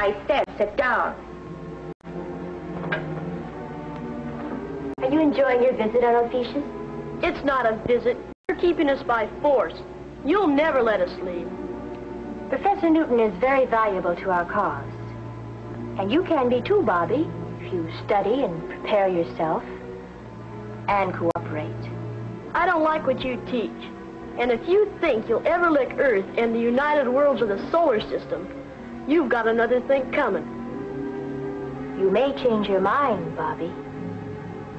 I said sit down. Are you enjoying your visit, Aloysius? It's not a visit. You're keeping us by force. You'll never let us leave. Professor Newton is very valuable to our cause. And you can be too, Bobby, if you study and prepare yourself and cooperate. I don't like what you teach. And if you think you'll ever lick Earth and the United Worlds of the solar system, you've got another think coming. You may change your mind, Bobby.